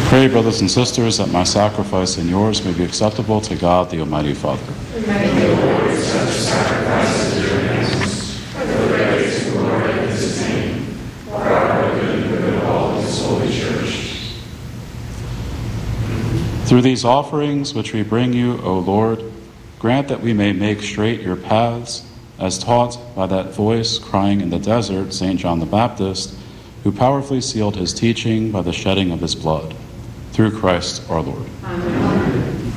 Pray, brothers and sisters, that my sacrifice and yours may be acceptable to God, the Almighty Father. May the Lord accept the sacrifice of your hands, for the praise and glory of his name, for our good and the good of all his holy church. Through these offerings which we bring you, O Lord, grant that we may make straight your paths, as taught by that voice crying in the desert, St. John the Baptist, who powerfully sealed his teaching by the shedding of his blood. Through Christ our Lord. Amen.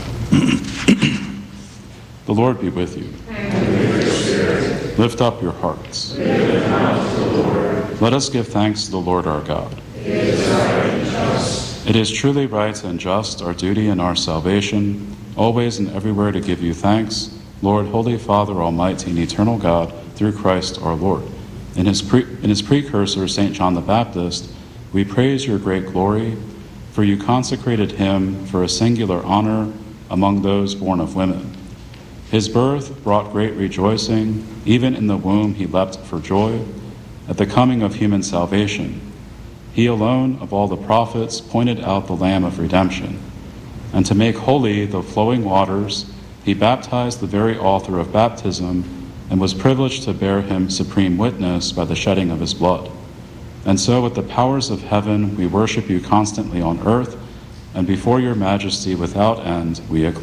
The Lord be with you. And with your spirit. Lift up your hearts. We lift them up to the Lord. Let us give thanks to the Lord our God. It is right and just. It is truly right and just, our duty and our salvation, always and everywhere to give you thanks, Lord, Holy Father, Almighty and eternal God, through Christ our Lord. In his precursor, St. John the Baptist, we praise your great glory, for you consecrated him for a singular honor among those born of women. His birth brought great rejoicing. Even in the womb he leapt for joy at the coming of human salvation. He alone of all the prophets pointed out the Lamb of redemption. And to make holy the flowing waters, he baptized the very author of baptism and was privileged to bear him supreme witness by the shedding of his blood. And so with the powers of heaven we worship you constantly on earth, and before your majesty without end we acclaim.